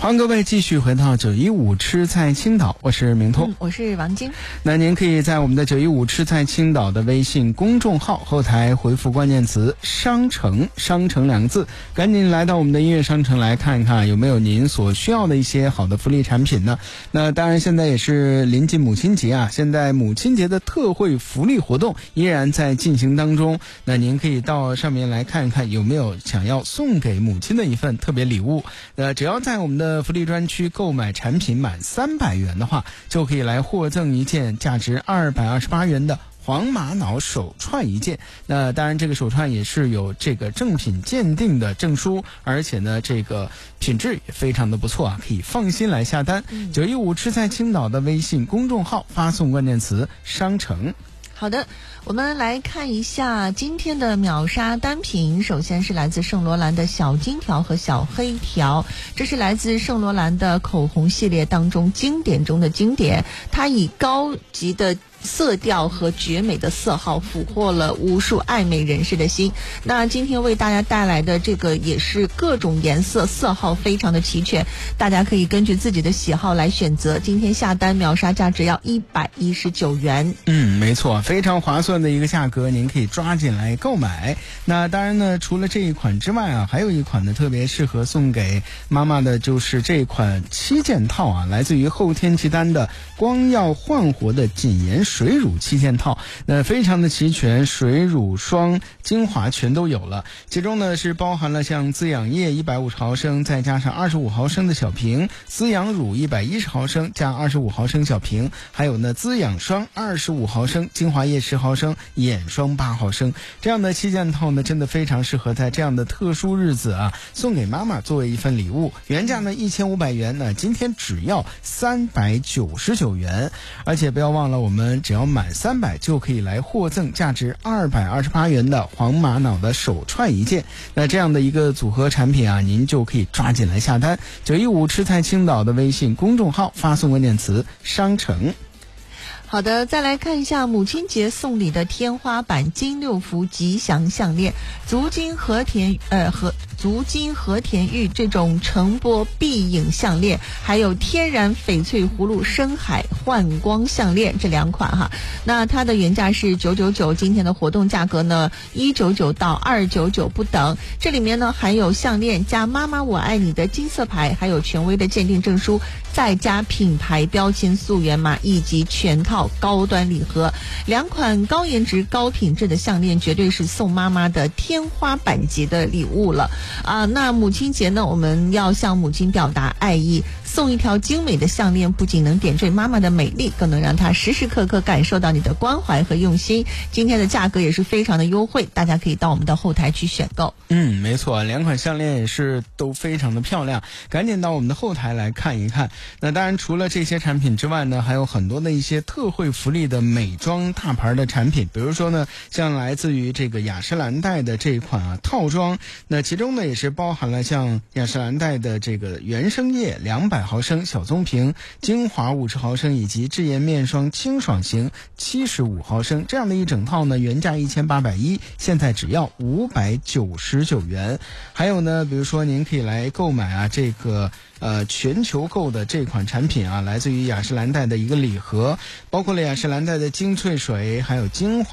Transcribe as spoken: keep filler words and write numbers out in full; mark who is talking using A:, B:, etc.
A: 欢迎各位继续回到九一五吃菜青岛，我是明通、
B: 嗯、我是王晶。
A: 那您可以在我们的九一五吃菜青岛的微信公众号后台回复关键词商城，商城两个字，赶紧来到我们的音乐商城来看一看有没有您所需要的一些好的福利产品呢。那当然现在也是临近母亲节啊，现在母亲节的特惠福利活动依然在进行当中，那您可以到上面来看一看有没有想要送给母亲的一份特别礼物。呃，只要在我们的福利专区购买产品满三百元的话，就可以来获赠一件价值二百二十八元的黄玛瑙手串一件。那当然这个手串也是有这个正品鉴定的证书，而且呢这个品质也非常的不错啊，可以放心来下单。九一五吃菜青岛的微信公众号发送关键词商城。
B: 好的，我们来看一下今天的秒杀单品。首先是来自圣罗兰的小金条和小黑条，这是来自圣罗兰的口红系列当中经典中的经典，它以高级的色调和绝美的色号俘获了无数爱美人士的心。那今天为大家带来的这个也是各种颜色色号非常的齐全，大家可以根据自己的喜好来选择。今天下单秒杀价只要一百一十九元。
A: 嗯，没错，非常划算的一个价格，您可以抓紧来购买。那当然呢，除了这一款之外啊，还有一款呢特别适合送给妈妈的，就是这款七件套啊，来自于后天奇丹的光耀焕活的紧颜水乳七件套，那非常的齐全，水乳霜精华全都有了。其中呢是包含了像滋养液一百五十毫升再加上二十五毫升的小瓶，滋养乳一百一十毫升加二十五毫升小瓶，还有呢滋养霜二十五毫升，精华液十毫升，眼霜八毫升。这样的七件套呢真的非常适合在这样的特殊日子啊送给妈妈作为一份礼物。原价呢一千五百元，那今天只要三百九十九元，而且不要忘了我们只要满三百就可以来获赠价值二百二十八元的黄玛瑙的手串一件。那这样的一个组合产品啊，您就可以抓紧来下单。九一五吃菜青岛的微信公众号发送关键词商城。
B: 好的，再来看一下母亲节送礼的天花板金六福吉祥项链，足金和田呃和足金和田玉这种澄波碧影项链，还有天然翡翠葫芦深海幻光项链，这两款哈。那它的原价是九九九，今天的活动价格呢一九九到二九九不等。这里面呢含有项链加妈妈我爱你的金色牌，还有权威的鉴定证书，再加品牌标签溯源码以及全套高端礼盒。两款高颜值高品质的项链绝对是送妈妈的天花板级的礼物了啊！那母亲节呢，我们要向母亲表达爱意，送一条精美的项链不仅能点缀妈妈的美丽，更能让她时时刻刻感受到你的关怀和用心。今天的价格也是非常的优惠，大家可以到我们的后台去选购。
A: 嗯，没错，两款项链也是都非常的漂亮，赶紧到我们的后台来看一看。那当然除了这些产品之外呢，还有很多的一些特惠福利的美妆大牌的产品，比如说呢像来自于这个雅诗兰黛的这一款啊套装，那其中呢也是包含了像雅诗兰黛的这个原生液两百毫升小棕瓶，精华五十毫升以及智颜面霜清爽型七十五毫升，这样的一整套呢原价一千八百一，现在只要五百九十九元。还有呢比如说您可以来购买啊这个呃全球购的这款产品啊，来自于雅诗兰黛的一个礼盒，包括了雅诗兰黛的精粹水，还有精华